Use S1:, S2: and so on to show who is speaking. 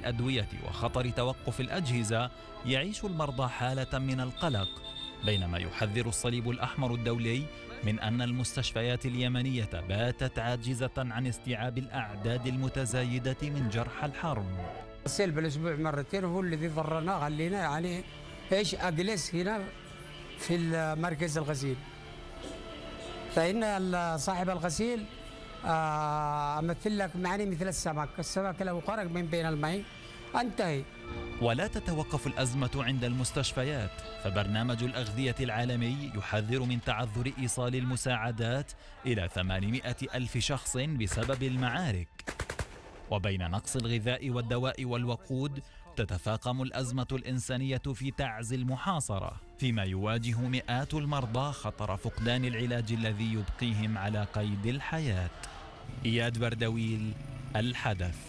S1: الأدوية وخطر توقف الأجهزة، يعيش المرضى حالة من القلق، بينما يحذر الصليب الأحمر الدولي من أن المستشفيات اليمنية باتت عاجزة عن استيعاب الأعداد المتزايدة من جرحى الحرب.
S2: الغسيل بالأسبوع مرتين هو الذي ضرنا، خلينا يعني أجلس هنا في مركز الغسيل، فإن صاحب الغسيل أمثل لك معني مثل السمك لو خرج من بين الماء انتهي.
S1: ولا تتوقف الأزمة عند المستشفيات، فبرنامج الأغذية العالمي يحذر من تعذر إيصال المساعدات إلى 800 ألف شخص بسبب المعارك. وبين نقص الغذاء والدواء والوقود تتفاقم الأزمة الإنسانية في تعز المحاصرة، فيما يواجه مئات المرضى خطر فقدان العلاج الذي يبقيهم على قيد الحياة. إياد بردويل، الحدث.